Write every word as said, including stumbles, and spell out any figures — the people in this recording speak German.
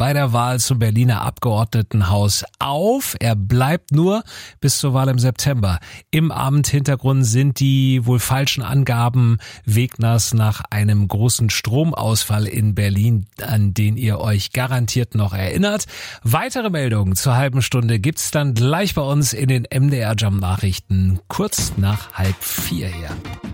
bei der Wahl zum Berliner Abgeordnetenhaus auf. Er bleibt nur bis zur Wahl im September im Amt. Hintergrund sind die wohl falschen Angaben Wegners nach einem großen Stromausfall in Berlin, an den ihr euch garantiert noch erinnert. Weitere Meldungen zur halben Stunde gibt's dann gleich bei uns in den M D R Jump Nachrichten kurz nach halb vier her.